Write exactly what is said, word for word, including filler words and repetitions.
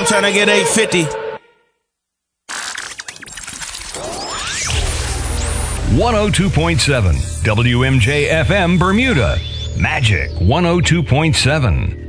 I'm trying to get eight fifty. one oh two point seven W M J F M Bermuda. Magic one oh two point seven.